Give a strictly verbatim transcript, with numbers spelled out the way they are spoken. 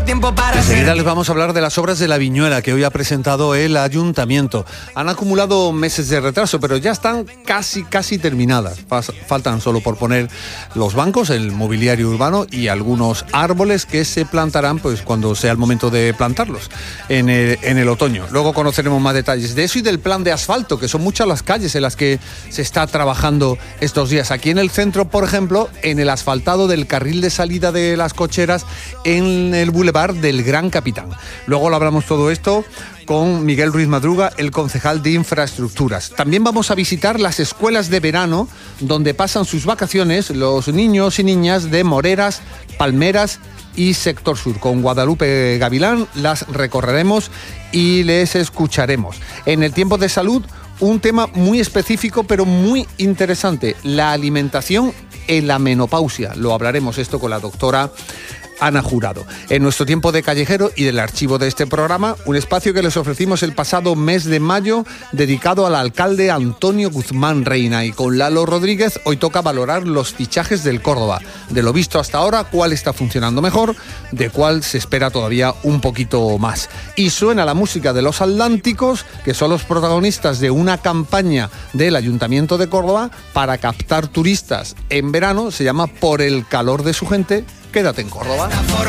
tiempo para Enseguida les vamos a hablar de las obras de la Viñuela que hoy ha presentado el Ayuntamiento. Han acumulado meses de retraso, pero ya están casi, casi terminadas. Faltan solo por poner los bancos, el mobiliario urbano y algunos árboles que se plantarán pues cuando sea el momento de plantarlos, en el, en el otoño. Luego conoceremos más detalles de eso y del plan de asfalto, que son muchas las calles en las que se está trabajando estos días. Aquí en el centro, por ejemplo, en el asfaltado del carril de salida de las cocheras en el Boulevard del Gran Capitán. Luego lo hablamos todo esto con Miguel Ruiz Madruga, el concejal de Infraestructuras. También vamos a visitar las escuelas de verano donde pasan sus vacaciones los niños y niñas de Moreras, Palmeras y Sector Sur. Con Guadalupe Gavilán las recorreremos y les escucharemos. En el tiempo de salud, un tema muy específico pero muy interesante, la alimentación en la menopausia. Lo hablaremos esto con la doctora Ana Jurado. En nuestro tiempo de callejero y del archivo de este programa, un espacio que les ofrecimos el pasado mes de mayo dedicado al alcalde Antonio Guzmán Reina, y con Lalo Rodríguez hoy toca valorar los fichajes del Córdoba, de lo visto hasta ahora, cuál está funcionando mejor, de cuál se espera todavía un poquito más. Y suena la música de Los Atlánticos, que son los protagonistas de una campaña del Ayuntamiento de Córdoba para captar turistas en verano. Se llama Por el calor de su gente, quédate en Córdoba.